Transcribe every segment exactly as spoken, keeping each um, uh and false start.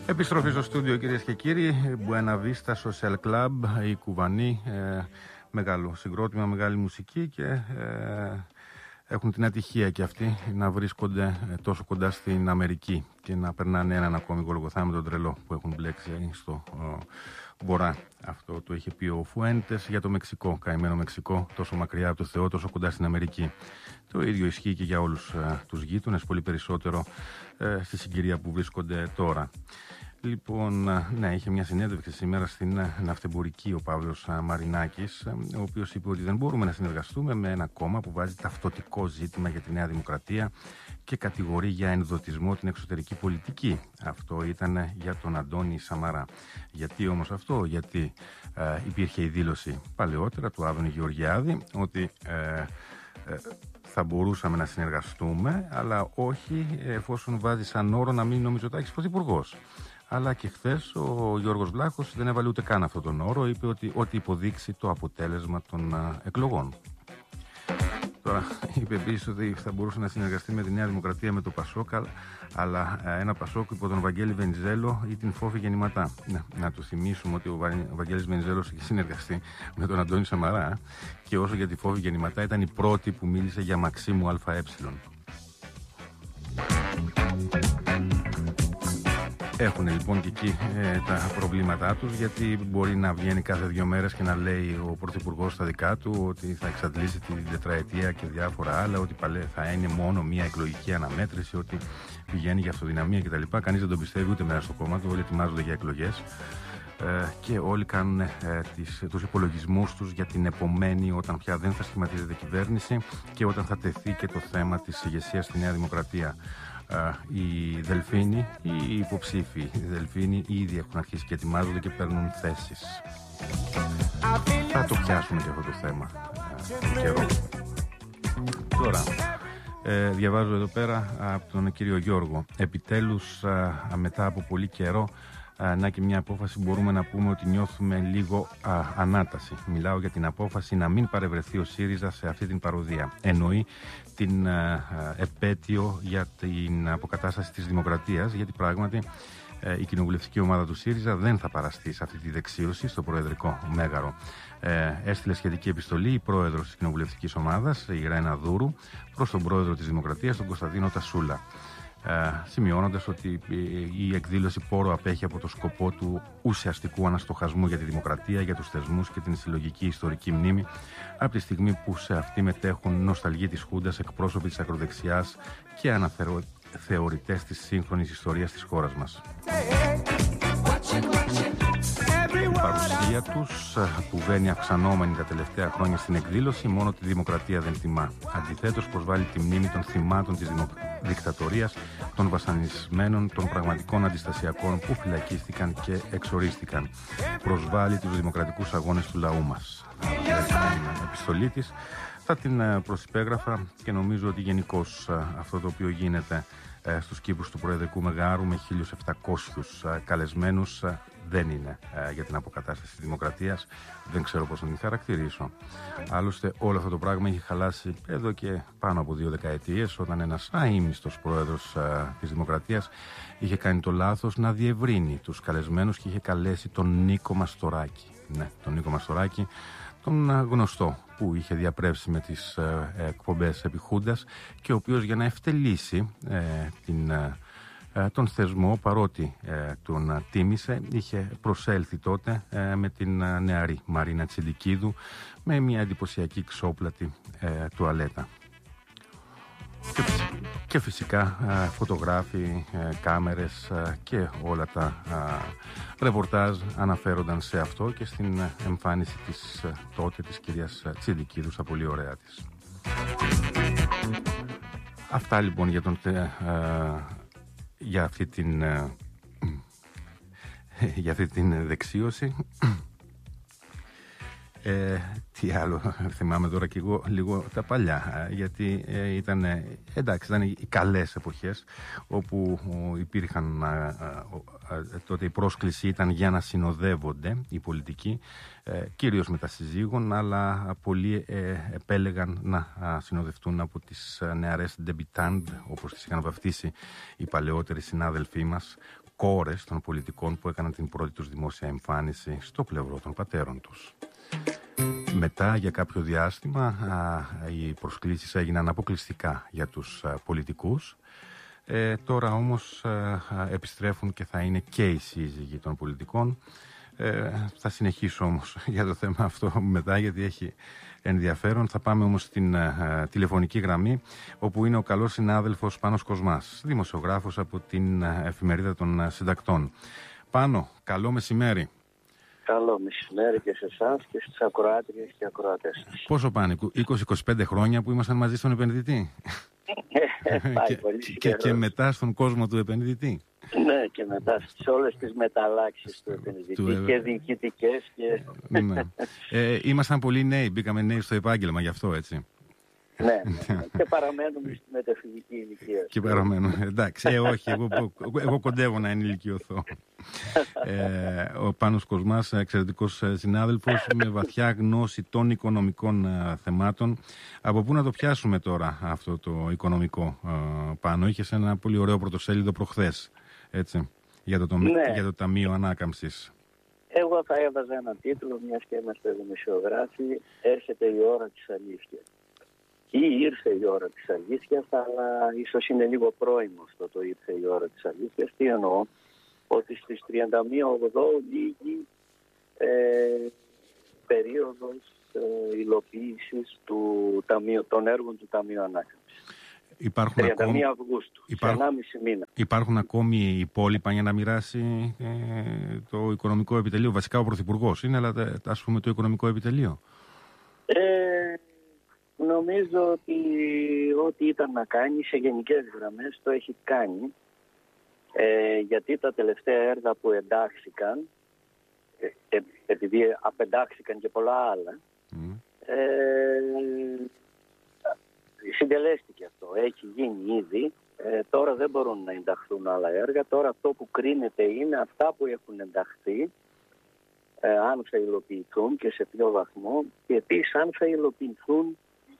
Επιστροφή στο στούντιο, κυρίες και κύριοι. Buena Vista Social Club, η Κουβανή, ε, μεγάλο συγκρότημα, μεγάλη μουσική και ε, έχουν την ατυχία και αυτοί να βρίσκονται τόσο κοντά στην Αμερική και να περνάνε έναν ακόμη Γολγοθά με τον τρελό που έχουν μπλέξει στο ε, βορρά. Αυτό το είχε πει ο Φουέντες για το Μεξικό, καημένο Μεξικό, τόσο μακριά από το Θεό, τόσο κοντά στην Αμερική. Το ίδιο ισχύει και για όλους ε, τους γείτονες, πολύ περισσότερο ε, στη συγκυρία που βρίσκονται τώρα. Λοιπόν, ναι, είχε μια συνέντευξη σήμερα στην Ναυτεμπορική ο Παύλος Μαρινάκης, ο οποίος είπε ότι δεν μπορούμε να συνεργαστούμε με ένα κόμμα που βάζει ταυτοτικό ζήτημα για τη Νέα Δημοκρατία και κατηγορεί για ενδοτισμό την εξωτερική πολιτική. Αυτό ήταν για τον Αντώνη Σαμαρά. Γιατί όμως αυτό? Γιατί ε, υπήρχε η δήλωση παλαιότερα του Άδωνη Γεωργιάδη ότι ε, ε, θα μπορούσαμε να συνεργαστούμε, αλλά όχι εφόσον βάζει σαν όρο να μείνει ο Μητσοτάκης πρωθυπουργός. Αλλά και χθες ο Γιώργος Βλάχος δεν έβαλε ούτε καν αυτόν τον όρο, είπε ότι ό,τι υποδείξει το αποτέλεσμα των α, εκλογών. Τώρα είπε επίσης ότι θα μπορούσε να συνεργαστεί με τη Νέα Δημοκρατία, με το Πασόκ, αλλά α, ένα Πασόκ υπό τον Βαγγέλη Βενιζέλο ή την Φόβη Γεννηματά. Να, να του θυμίσουμε ότι ο, Βα, ο Βαγγέλης Βενιζέλος έχει συνεργαστεί με τον Αντώνη Σαμαρά και όσο για τη Φόβη Γεννηματά ήταν η πρώτη που μίλησε για Μαξίμου ΑΕ. Έχουν λοιπόν και εκεί ε, τα προβλήματά τους, γιατί μπορεί να βγαίνει κάθε δύο μέρες και να λέει ο Πρωθυπουργός στα δικά του ότι θα εξαντλήσει την τετραετία και διάφορα άλλα, ότι παλέ, θα είναι μόνο μια εκλογική αναμέτρηση, ότι πηγαίνει για αυτοδυναμία κτλ. Κανείς δεν τον πιστεύει ούτε μέσα στο κόμμα του, όλοι ετοιμάζονται για εκλογές ε, και όλοι κάνουν ε, τις, τους υπολογισμούς τους για την επομένη, όταν πια δεν θα σχηματίζεται κυβέρνηση και όταν θα τεθεί και το θέμα της ηγεσίας στη Νέα Δημοκρατία. Uh, οι Δελφίνοι, οι υποψήφοι οι Δελφίνοι ήδη έχουν αρχίσει και ετοιμάζονται και παίρνουν θέσεις. Θα το πιάσουμε και αυτό το θέμα uh, καιρό. Τώρα ε, διαβάζω εδώ πέρα από τον κύριο Γιώργο. Επιτέλους uh, μετά από πολύ καιρό uh, να και μια απόφαση μπορούμε να πούμε ότι νιώθουμε λίγο uh, ανάταση. Μιλάω για την απόφαση να μην παρευρεθεί ο ΣΥΡΙΖΑ σε αυτή την παροδία. Εννοεί την uh, επέτειο για την αποκατάσταση της δημοκρατίας, γιατί πράγματι uh, η κοινοβουλευτική ομάδα του ΣΥΡΙΖΑ δεν θα παραστεί σε αυτή τη δεξίωση στο προεδρικό μέγαρο. Uh, έστειλε σχετική επιστολή η πρόεδρος της κοινοβουλευτικής ομάδας, η Ρένα Δούρου, προς τον πρόεδρο της Δημοκρατίας, τον Κωνσταντίνο Τασούλα. Uh, σημειώνοντας ότι η εκδήλωση πόρο απέχει από το σκοπό του ουσιαστικού αναστοχασμού για τη δημοκρατία, για τους θεσμούς και την συλλογική ιστορική μνήμη, από τη στιγμή που σε αυτή μετέχουν νοσταλγοί της Χούντας, εκπρόσωποι της ακροδεξιάς και αναθεωρητές της σύγχρονης ιστορίας της χώρας μας. Η παρουσία τους που βαίνει αυξανόμενη τα τελευταία χρόνια στην εκδήλωση μόνο τη δημοκρατία δεν τιμά. Αντιθέτως προσβάλλει τη μνήμη των θυμάτων της δημο... δικτατορίας, των βασανισμένων, των πραγματικών αντιστασιακών που φυλακίστηκαν και εξορίστηκαν. Προσβάλλει τους δημοκρατικούς αγώνες του λαού μας. Στην επιστολή της θα την προσυπέγραφα και νομίζω ότι γενικώς αυτό το οποίο γίνεται στους κήπους του Προεδρικού Μεγάρου με χίλιους επτακόσιους καλεσμένους δεν είναι για την αποκατάσταση της δημοκρατίας. Δεν ξέρω πώς να την χαρακτηρίσω. Άλλωστε όλο αυτό το πράγμα είχε χαλάσει εδώ και πάνω από δύο δεκαετίες, όταν ένας αείμνηστος πρόεδρος της Δημοκρατίας είχε κάνει το λάθος να διευρύνει τους καλεσμένους και είχε καλέσει τον Νίκο Μαστοράκη. Ναι, τον Νίκο Μαστοράκη, τον γνωστό που είχε διαπρέψει με τις ε, εκπομπές επί Χούντας και ο οποίος για να ευτελίσει ε, την, ε, τον θεσμό, παρότι ε, τον τίμησε, είχε προσέλθει τότε ε, με την ε, νεαρή Μαρίνα Τσιντικίδου με μια εντυπωσιακή ξόπλατη ε, τουαλέτα. Και, και φυσικά ε, φωτογράφοι, ε, κάμερες ε, και όλα τα ε, ρεπορτάζ αναφέρονταν σε αυτό και στην ε, εμφάνιση της ε, τότε της κυρίας Τσιντικίδου στα πολύ ωραία της. Αυτά λοιπόν για, τον, ε, ε, για, αυτή την, ε, για αυτή την δεξίωση. Ε, τι άλλο, θυμάμαι τώρα και εγώ λίγο τα παλιά, γιατί ε, ήταν, εντάξει, ήταν οι καλές εποχές όπου ο, υπήρχαν α, α, α, τότε η πρόσκληση ήταν για να συνοδεύονται οι πολιτικοί, ε, κυρίως με τα συζύγων, αλλά πολλοί ε, επέλεγαν να α, συνοδευτούν από τις νεαρές ντεμπιτάντ, όπως τις είχαν βαφτίσει οι παλαιότεροι συνάδελφοί μας, κόρες των πολιτικών που έκαναν την πρώτη τους δημόσια εμφάνιση στο πλευρό των πατέρων τους. Μετά, για κάποιο διάστημα, α, οι προσκλήσεις έγιναν αποκλειστικά για τους α, πολιτικούς. Ε, τώρα όμως α, επιστρέφουν και θα είναι και οι σύζυγοι των πολιτικών. Ε, θα συνεχίσω όμως για το θέμα αυτό μετά, γιατί έχει ενδιαφέρον. Θα πάμε όμως στην α, τηλεφωνική γραμμή, όπου είναι ο καλός συνάδελφος Πάνος Κοσμάς, δημοσιογράφος από την α, Εφημερίδα των Συντακτών. Πάνο, καλό μεσημέρι. Καλό μεσημέρι και σε εσάς και στις ακροάτριες και ακροατές. Πόσο πάνε, είκοσι είκοσι πέντε χρόνια που ήμασταν μαζί στον επενδυτή? Πάει και, και, και μετά στον κόσμο του επενδυτή. Ναι, και μετά σε όλες τις μεταλλάξεις του επενδυτή του... και διοικητικές και... ναι. ε, ήμασταν πολύ νέοι, μπήκαμε νέοι στο επάγγελμα, γι' αυτό έτσι. Ναι, ναι, ναι. Και παραμένουμε στη μεταφυσική ηλικία. Και παραμένουμε, εντάξει, ε, όχι, εγώ, εγώ κοντεύω να ενηλικιωθώ. ε, ο Πάνος Κοσμάς, εξαιρετικός συνάδελφος με βαθιά γνώση των οικονομικών ε, θεμάτων. Από πού να το πιάσουμε τώρα αυτό το οικονομικό, ε, Πάνο? Είχες ένα πολύ ωραίο πρωτοσέλιδο προχθές, έτσι, για το, τομί, ναι. για το Ταμείο Ανάκαμψης. Εγώ θα έβαζα ένα τίτλο, μιας και είμαστε δημοσιογράφοι: έρχεται η ώρα της αλήθειας. Ή ήρθε η ώρα της αλήθειας, αλλά ίσως είναι λίγο πρόημο αυτό το ήρθε η ώρα της αλήθειας. Τι εννοώ? Ότι στις τριάντα μία Οκτωβρίου λήγει ε, περίοδος ε, υλοποίησης του ταμείου, των έργων του Ταμείου Ανάκαμψης. Υπάρχουν τριάντα μία ακόμη... Αυγούστου, υπάρχουν... σε ενάμιση μήνα. Υπάρχουν ακόμη υπόλοιπα για να μοιράσει ε, το οικονομικό επιτελείο? Βασικά ο Πρωθυπουργός είναι, αλλά ας πούμε το οικονομικό επιτελείο. Ε, Νομίζω ότι ό,τι ήταν να κάνει σε γενικές γραμμές το έχει κάνει, ε, γιατί τα τελευταία έργα που εντάχθηκαν, ε, ε, επειδή απεντάχθηκαν και πολλά άλλα, mm. ε, συντελέστηκε αυτό, έχει γίνει ήδη. Ε, τώρα δεν μπορούν να ενταχθούν άλλα έργα. Τώρα αυτό που κρίνεται είναι αυτά που έχουν ενταχθεί, ε, αν θα υλοποιηθούν και σε ποιο βαθμό, και επίσης αν θα υλοποιηθούν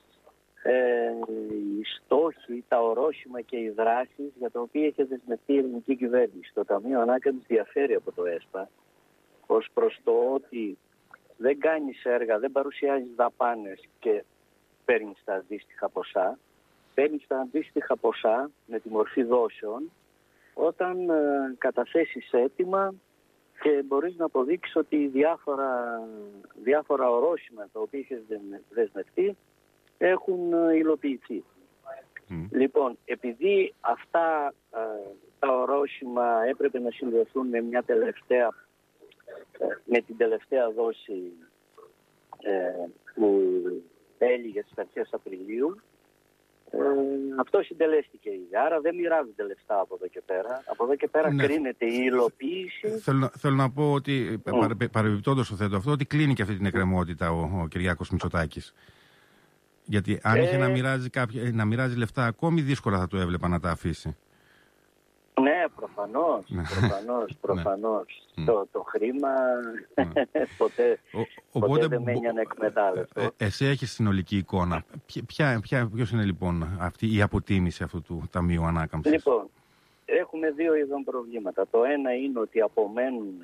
Ε, οι στόχοι, τα ορόσημα και οι δράσεις για τα οποία έχει δεσμευτεί η ελληνική κυβέρνηση. Το Ταμείο Ανάκαμψης διαφέρει από το ΕΣΠΑ ως προς το ότι δεν κάνεις έργα, δεν παρουσιάζεις δαπάνες και παίρνεις τα αντίστοιχα ποσά. Παίρνεις τα αντίστοιχα ποσά με τη μορφή δόσεων όταν ε, καταθέσεις αίτημα και μπορείς να αποδείξεις ότι διάφορα, διάφορα ορόσημα τα οποία έχεις δεσμευτεί έχουν υλοποιηθεί. Mm. Λοιπόν, επειδή αυτά ε, τα ορόσημα έπρεπε να συνδεθούν με μια τελευταία, ε, με την τελευταία δόση ε, που έλυγε στις αρχές Απριλίου, ε, αυτό συντελέστηκε ήδη. Άρα δεν μοιράζονται λεφτά από εδώ και πέρα. Από εδώ και πέρα ναι. κρίνεται η υλοποίηση. Θέλω, θέλω να πω ότι, mm. παρεμπιπτόντως το θέτω αυτό, ότι κλείνει και αυτή την εκκρεμότητα ο, ο Κυριάκος Μητσοτάκης. Γιατί αν ε... είχε να μοιράζει, κάποια, να μοιράζει λεφτά ακόμη, δύσκολα θα το έβλεπα να τα αφήσει. Ναι, προφανώς, προφανώς, προφανώς. Ναι. Το, το χρήμα ναι. ποτέ, Ο, ποτέ οπότε, δεν μένει ανεκμετάλλευτο. Ε, εσύ έχεις συνολική εικόνα. Ποια, ποια, ποιος είναι λοιπόν αυτή η αποτίμηση αυτού του Ταμείου Ανάκαμψης? Λοιπόν, έχουμε δύο είδων προβλήματα. Το ένα είναι ότι απομένουν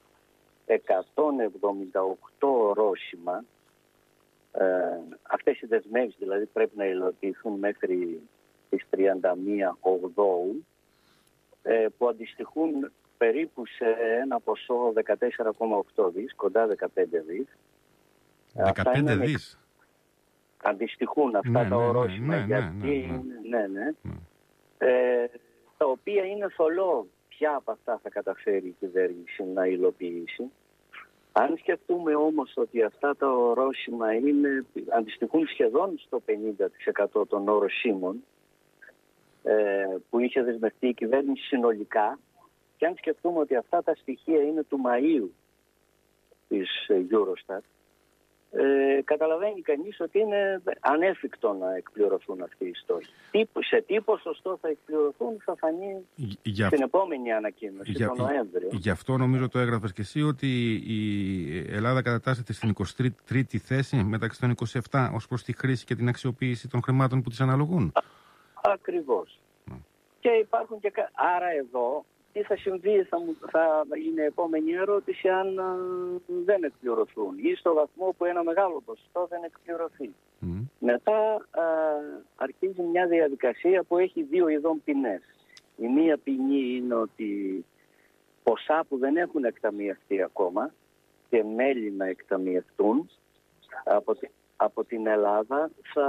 εκατόν εβδομήντα οκτώ ορόσημα. Ε, αυτές οι δεσμεύσεις δηλαδή πρέπει να υλοποιηθούν μέχρι τις τριάντα μία Οκτωβρίου, ε, που αντιστοιχούν περίπου σε ένα ποσό δεκατέσσερα κόμμα οκτώ δις, κοντά δεκαπέντε δις. δεκαπέντε δις. Αντιστοιχούν αυτά ναι, τα ορόσημα, ναι, ναι, γιατί ναι, ναι, ναι. ναι, ναι. Ε, τα οποία είναι θολό ποια από αυτά θα καταφέρει η κυβέρνηση να υλοποιήσει. Αν σκεφτούμε όμως ότι αυτά τα ορόσημα είναι, αντιστοιχούν σχεδόν στο πενήντα τοις εκατό των οροσίμων ε, που είχε δεσμευτεί η κυβέρνηση συνολικά, και αν σκεφτούμε ότι αυτά τα στοιχεία είναι του Μαΐου της Eurostat, ε, καταλαβαίνει κανείς ότι είναι ανέφικτο να εκπληρωθούν αυτοί οι στόχοι. Σε τι ποσοστό θα εκπληρωθούν θα φανεί για στην επόμενη ανακοίνωση, για, τον Νοέμβριο. Γι' αυτό νομίζω το έγραφες και εσύ, ότι η Ελλάδα κατατάσσεται στην εικοστή τρίτη θέση μεταξύ των είκοσι επτά ως προς τη χρήση και την αξιοποίηση των χρημάτων που της αναλογούν. Α, ακριβώς. Mm. Και υπάρχουν και... Άρα εδώ τι θα συμβεί, θα, μου, θα είναι η επόμενη ερώτηση αν α, δεν εκπληρωθούν ή στο βαθμό που ένα μεγάλο ποσοστό δεν εκπληρωθεί. Mm. Μετά α, αρχίζει μια διαδικασία που έχει δύο ειδών ποινές. Η μία ποινή είναι ότι ποσά που δεν έχουν εκταμιευτεί ακόμα και μέλη να εκταμιευτούν από, από την Ελλάδα θα,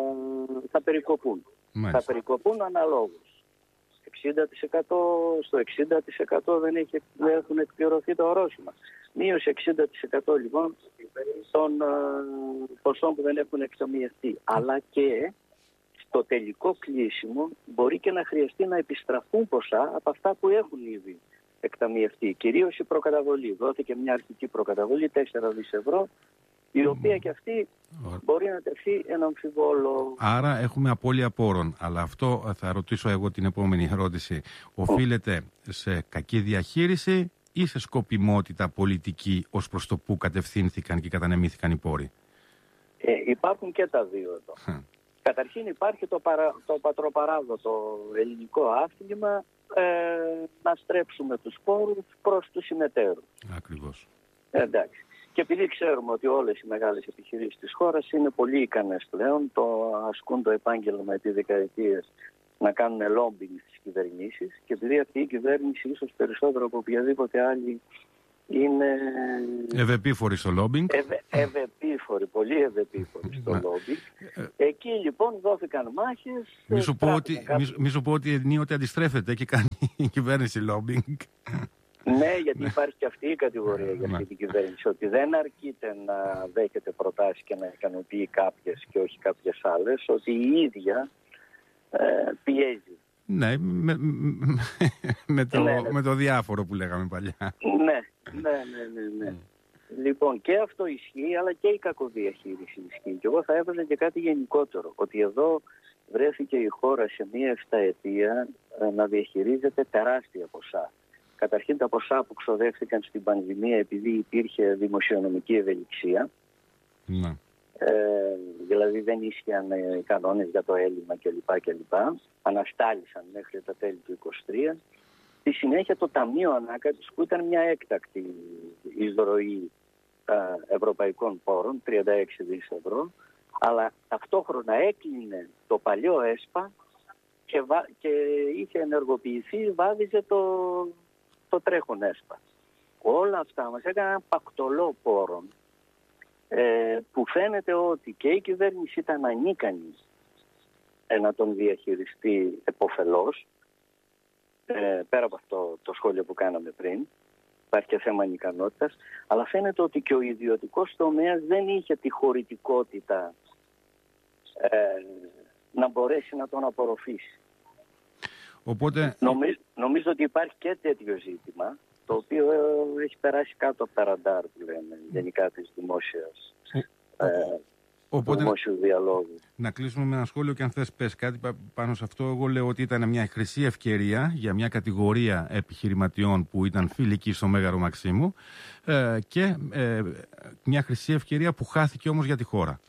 θα περικοπούν. Μάλιστα. Θα περικοπούν αναλόγως. εξήντα τοις εκατό, στο εξήντα τοις εκατό δεν, έχει, δεν έχουν εκπληρωθεί τα ορόσημα. Μείωση εξήντα τοις εκατό λοιπόν των uh, ποσών που δεν έχουν εκταμιευτεί. Mm. Αλλά και στο τελικό κλείσιμο μπορεί και να χρειαστεί να επιστραφούν ποσά από αυτά που έχουν ήδη εκταμιευτεί. Κυρίως η προκαταβολή. Δόθηκε μια αρχική προκαταβολή τέσσερα δισεκατομμύρια ευρώ, η οποία και αυτή μπορεί να τεθεί ένα αμφιβόλο. Άρα έχουμε απώλεια πόρων. Αλλά αυτό θα ρωτήσω εγώ την επόμενη ερώτηση. Οφείλεται σε κακή διαχείριση ή σε σκοπιμότητα πολιτική ως προς το που κατευθύνθηκαν και κατανεμήθηκαν οι πόροι? Ε, υπάρχουν και τα δύο εδώ. Hm. Καταρχήν υπάρχει το, παρα, το πατροπαράδοτο ελληνικό άθλημα ε, να στρέψουμε τους πόρους προς τους συμμετέρους. Ακριβώς. Ε, εντάξει. Και επειδή ξέρουμε ότι όλες οι μεγάλες επιχειρήσεις της χώρας είναι πολύ ικανές πλέον, το ασκούν το επάγγελμα επί δεκαετίες να κάνουν lobbying στις κυβερνήσεις, και επειδή αυτή η κυβέρνηση ίσως περισσότερο από οποιαδήποτε άλλη είναι ευεπίφορη στο lobbying. Ευε, ευεπίφορη, πολύ ευεπίφορη στο lobbying. Εκεί λοιπόν δόθηκαν μάχες. Μη σου πω ότι, μη, μη σου πω ότι ενίοτε αντιστρέφεται και κάνει η κυβέρνηση lobbying. Ναι, γιατί υπάρχει και αυτή η κατηγορία για αυτή την κυβέρνηση, ότι δεν αρκείται να δέχεται προτάσεις και να ικανοποιεί κάποιες και όχι κάποιες άλλες, ότι η ίδια ε, πιέζει. Ναι, με, με, με, το, ναι, ναι. με το διάφορο που λέγαμε παλιά. Ναι, ναι, ναι, ναι, ναι. Mm. Λοιπόν, και αυτό ισχύει, αλλά και η κακοδιαχείριση ισχύει. Και εγώ θα έβαζα και κάτι γενικότερο, ότι εδώ βρέθηκε η χώρα σε μία εφταετία ε, να διαχειρίζεται τεράστια ποσά. Καταρχήν τα ποσά που ξοδεύτηκαν στην πανδημία επειδή υπήρχε δημοσιονομική ευελιξία. Ναι. Ε, δηλαδή δεν ίσχυαν οι κανόνες για το έλλειμμα κλπ. κλπ. Αναστάλησαν μέχρι τα τέλη του είκοσι τρία. Στη συνέχεια το Ταμείο Ανάκαμψης, που ήταν μια έκτακτη εισρωή ε, ευρωπαϊκών πόρων, τριάντα έξι δισεκατομμύρια ευρώ, αλλά ταυτόχρονα έκλεινε το παλιό ΕΣΠΑ και, βα... και είχε ενεργοποιηθεί, βάδιζε το, το τρέχον ΕΣΠΑ. Όλα αυτά μας έκαναν πακτολό πόρων, ε, που φαίνεται ότι και η κυβέρνηση ήταν ανίκανη ε, να τον διαχειριστεί επωφελώς, ε, πέρα από αυτό το σχόλιο που κάναμε πριν. Υπάρχει και θέμα ανικανότητας, αλλά φαίνεται ότι και ο ιδιωτικός τομέας δεν είχε τη χωρητικότητα ε, να μπορέσει να τον απορροφήσει. Οπότε... Νομίζω, νομίζω ότι υπάρχει και τέτοιο ζήτημα, το οποίο έχει περάσει κάτω από τα ραντάρ, που λένε, γενικά της δημόσιας, ε, Οπότε, του δημόσιου διαλόγου. Να κλείσουμε με ένα σχόλιο, και αν θες πες κάτι πάνω σε αυτό. Εγώ λέω ότι ήταν μια χρυσή ευκαιρία για μια κατηγορία επιχειρηματιών που ήταν φιλικοί στο Μέγαρο Μαξίμου, ε, και ε, μια χρυσή ευκαιρία που χάθηκε όμως για τη χώρα.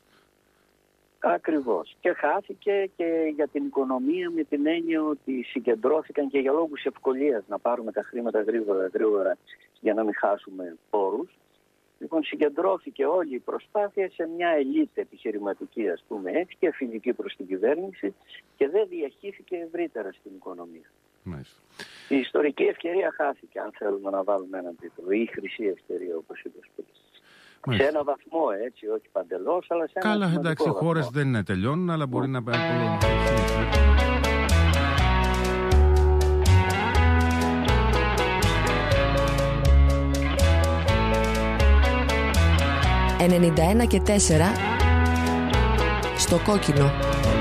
Ακριβώς. Και χάθηκε και για την οικονομία, με την έννοια ότι συγκεντρώθηκαν και για λόγους ευκολίας να πάρουμε τα χρήματα γρήγορα, γρήγορα για να μην χάσουμε πόρους. Λοιπόν, συγκεντρώθηκε όλη η προσπάθεια σε μια ελίτ επιχειρηματική, ας πούμε έτσι, και φιλική προς την κυβέρνηση, και δεν διαχύθηκε ευρύτερα στην οικονομία. Μάλιστα. Η ιστορική ευκαιρία χάθηκε, αν θέλουμε να βάλουμε έναν τίτλο, ή η χρυσή ευκαιρία, όπως είπες πριν. Σε ένα βαθμό, έτσι, όχι παντελώς, αλλά σε ένα Καλά, βαθμό. εντάξει, οι χώρες δεν τελειώνουν, αλλά μπορεί να πάει. ενενήντα ένα και τέσσερα στο κόκκινο.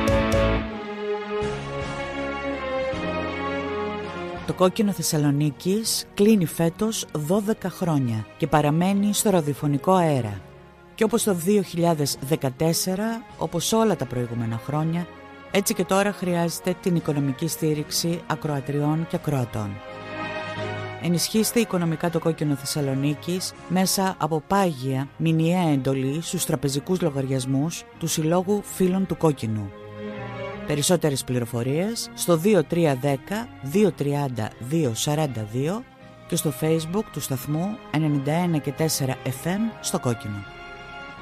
Το Κόκκινο Θεσσαλονίκης κλείνει φέτος δώδεκα χρόνια και παραμένει στο ραδιοφωνικό αέρα. Και όπως το δύο χιλιάδες δεκατέσσερα, όπως όλα τα προηγούμενα χρόνια, έτσι και τώρα χρειάζεται την οικονομική στήριξη ακροατριών και ακροατών. Ενισχύστε οικονομικά το Κόκκινο Θεσσαλονίκης μέσα από πάγια μηνιαία εντολή στους τραπεζικούς λογαριασμούς του Συλλόγου Φίλων του Κόκκινου. Περισσότερες πληροφορίες στο δύο τρία ένα μηδέν δύο τρία μηδέν δύο τέσσερα δύο και στο Facebook του σταθμού ενενήντα ένα και τέσσερα εφ εμ στο Κόκκινο.